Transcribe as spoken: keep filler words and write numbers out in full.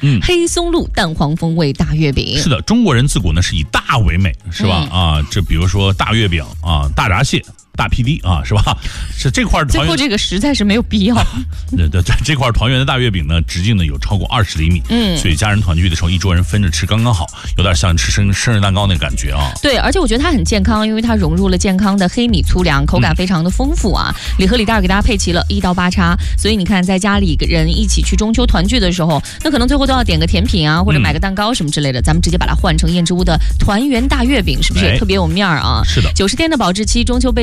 嗯， 黑松露蛋黄风味大月饼。 是的，中国人自古呢是以大为美，是吧？嗯、啊，这比如说大月饼啊，大闸蟹。大 P D 啊，是吧？是这块最后这个实在是没有必要。 对对对，这块团圆的大月饼呢，直径呢有超过二十厘米，嗯，所以家人团聚的时候，一桌人分着吃刚刚好，有点像吃生生日蛋糕那个感觉啊。 对，而且我觉得它很健康，因为它融入了健康的黑米粗粮，口感非常的丰富啊。嗯、礼盒礼袋给大家配齐了一到八叉，所以你看，在家里人一起去中秋团聚的时候，那可能最后都要点个甜品啊，或者买个蛋糕什么之类的，嗯、咱们直接把它换成燕之屋的团圆大月饼，是不是也特别有面儿啊？ 是的， 九十天的保质期，中秋备